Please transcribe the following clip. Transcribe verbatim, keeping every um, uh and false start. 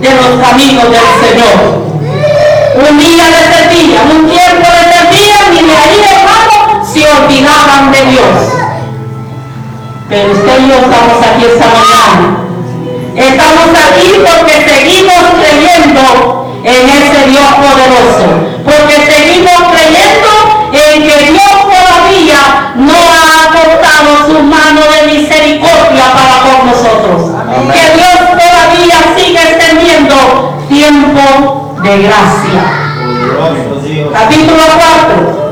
de los caminos del Señor. Un día le servían, un tiempo le servían y de ahí, hermano, se olvidaban de Dios. Pero usted y yo estamos aquí esta mañana. Estamos aquí porque seguimos creyendo en ese Dios poderoso. Porque seguimos creyendo en que Dios todavía no ha cortado su mano de misericordia para con nosotros. Amén. Que Dios todavía sigue extendiendo tiempo de gracia. Capítulo cuatro.